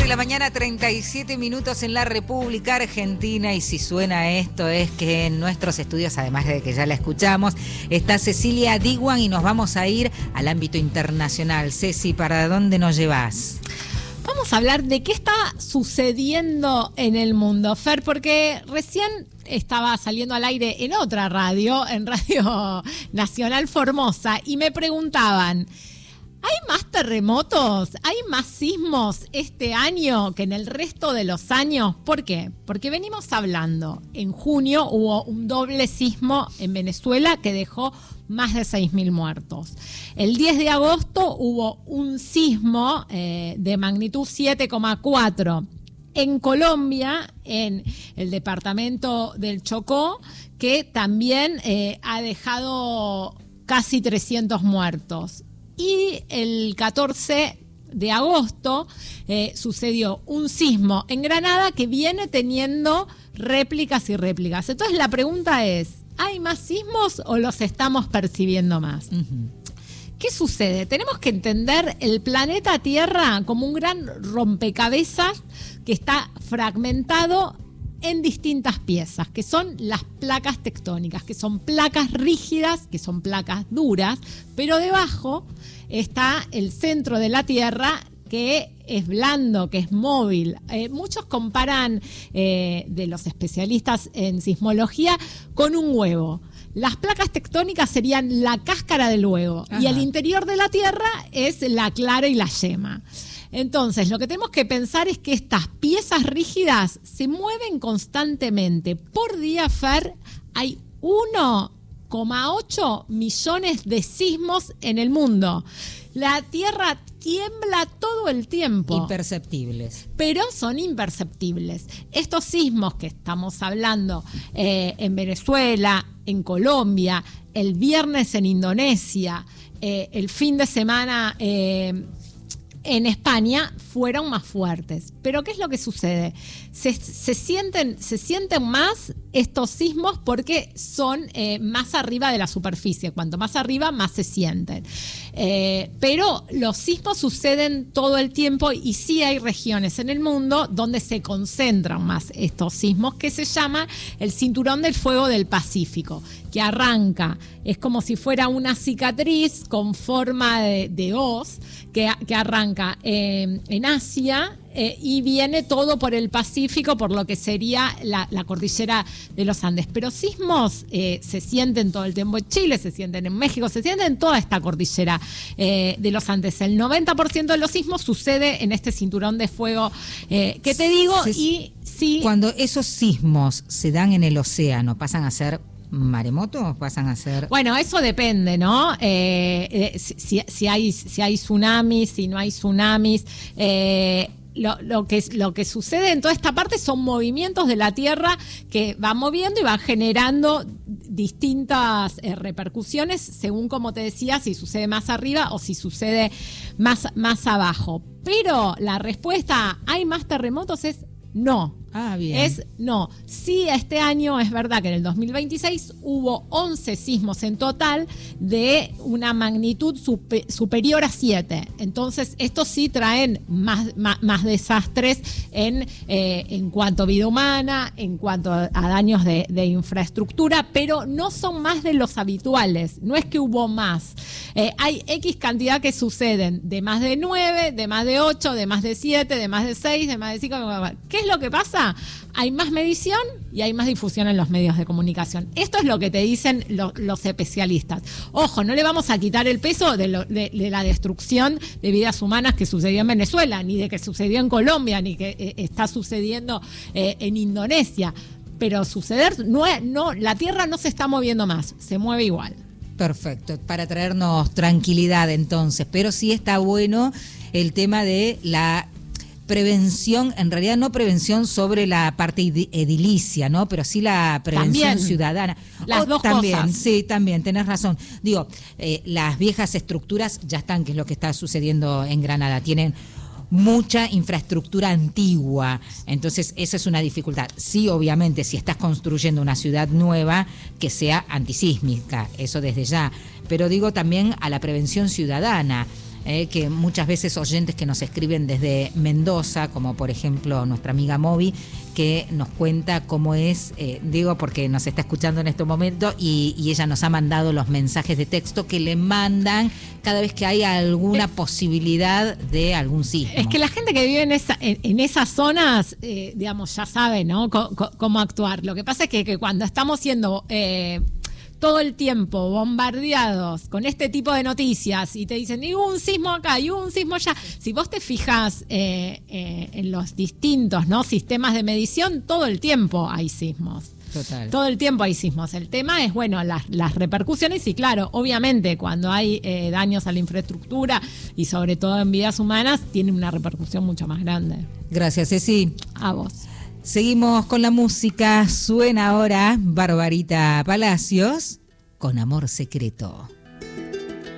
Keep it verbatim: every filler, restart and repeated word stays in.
de la mañana, treinta y siete minutos en la República Argentina, y si suena esto es que en nuestros estudios, además de que ya la escuchamos, está Cecilia Diwan y nos vamos a ir al ámbito internacional. Ceci, ¿para dónde nos llevas? Vamos a hablar de qué está sucediendo en el mundo, Fer, porque recién estaba saliendo al aire en otra radio, en Radio Nacional Formosa, y me preguntaban: ¿hay más terremotos? ¿Hay más sismos este año que en el resto de los años? ¿Por qué? Porque venimos hablando, en junio hubo un doble sismo en Venezuela que dejó más de seis mil muertos. El diez de agosto hubo un sismo eh, de magnitud siete coma cuatro en Colombia, en el departamento del Chocó, que también eh, ha dejado casi trescientos muertos. Y el catorce de agosto eh, sucedió un sismo en Granada que viene teniendo réplicas y réplicas. Entonces la pregunta es: ¿hay más sismos o los estamos percibiendo más? Uh-huh. ¿Qué sucede? Tenemos que entender el planeta Tierra como un gran rompecabezas que está fragmentado en distintas piezas, que son las placas tectónicas, que son placas rígidas, que son placas duras, pero debajo está el centro de la Tierra, que es blando, que es móvil. Eh, muchos comparan, eh, de los especialistas en sismología, con un huevo. Las placas tectónicas serían la cáscara del huevo. Ajá. Y el interior de la Tierra es la clara y la yema. Entonces, lo que tenemos que pensar es que estas piezas rígidas se mueven constantemente. Por día, Fer, hay uno coma ocho millones de sismos en el mundo. La Tierra tiembla todo el tiempo. Imperceptibles. Pero son imperceptibles. Estos sismos que estamos hablando eh, en Venezuela, en Colombia, el viernes en Indonesia, eh, el fin de semana Eh, en España, fueron más fuertes. Pero ¿qué es lo que sucede? Se, se, sienten, se sienten más estos sismos porque son eh, más arriba de la superficie. Cuanto más arriba, más se sienten. Eh, pero los sismos suceden todo el tiempo, y sí hay regiones en el mundo donde se concentran más estos sismos, que se llama el Cinturón del Fuego del Pacífico, que arranca, es como si fuera una cicatriz con forma de, de hoz, que, que arranca eh, en Asia eh, y viene todo por el Pacífico, por lo que sería la, la cordillera de los Andes. Pero sismos eh, se sienten todo el tiempo en Chile, se sienten en México, se sienten en toda esta cordillera eh, de los Andes. El noventa por ciento de los sismos sucede en este cinturón de fuego eh, que te digo. Se, y sí, cuando esos sismos se dan en el océano, ¿pasan a ser maremotos? ¿Pasan a ser...? Bueno, eso depende, ¿no? Eh, eh, si, si, hay, si hay tsunamis, si no hay tsunamis. Eh, lo, lo, que, lo que sucede en toda esta parte son movimientos de la Tierra que van moviendo y van generando distintas eh, repercusiones según, como te decía, si sucede más arriba o si sucede más, más abajo. Pero la respuesta, ¿hay más terremotos? Es no. Ah, bien. Es no. Sí, este año es verdad que en el dos mil veintiséis hubo once sismos en total de una magnitud super, superior a siete. Entonces, estos sí traen más, más, más desastres en, eh, en cuanto a vida humana, en cuanto a, a daños de, de infraestructura, pero no son más de los habituales. No es que hubo más. Eh, hay X cantidad que suceden, de más de nueve, de más de ocho, de más de siete, de más de seis, de más de cinco. ¿Qué es lo que pasa? Hay más medición y hay más difusión en los medios de comunicación. Esto es lo que te dicen lo, los especialistas. Ojo, no le vamos a quitar el peso de, lo, de, de la destrucción de vidas humanas que sucedió en Venezuela, ni de que sucedió en Colombia, ni que eh, está sucediendo eh, en Indonesia. Pero suceder, no, no, la Tierra no se está moviendo más, se mueve igual. Perfecto, para traernos tranquilidad entonces. Pero sí está bueno el tema de la prevención, en realidad no prevención sobre la parte edilicia, ¿no? Pero sí la prevención también, ciudadana. Las oh, dos también, cosas. Sí, también, tenés razón. Digo, eh, las viejas estructuras ya están, que es lo que está sucediendo en Granada. Tienen mucha infraestructura antigua, entonces esa es una dificultad. Sí, obviamente, si estás construyendo una ciudad nueva, que sea antisísmica, eso desde ya. Pero digo también a la prevención ciudadana. eh, que muchas veces oyentes que nos escriben desde Mendoza, como por ejemplo nuestra amiga Moby, que nos cuenta cómo es, eh, digo porque nos está escuchando en este momento y, y ella nos ha mandado los mensajes de texto que le mandan cada vez que hay alguna posibilidad de algún sismo. Es que la gente que vive en, esa, en, en esas zonas, eh, digamos, ya sabe, ¿no? C- c- cómo actuar. Lo que pasa es que, que cuando estamos siendo eh, todo el tiempo bombardeados con este tipo de noticias y te dicen, y hubo un sismo acá, y hubo un sismo allá. Si vos te fijas eh, eh, en los distintos, ¿no?, sistemas de medición, todo el tiempo hay sismos. Total. Todo el tiempo hay sismos. El tema es, bueno, las, las repercusiones y claro, obviamente cuando hay eh, daños a la infraestructura y sobre todo en vidas humanas, tiene una repercusión mucho más grande. Gracias, Ceci. A vos. Seguimos con la música. Suena ahora Barbarita Palacios con Amor Secreto.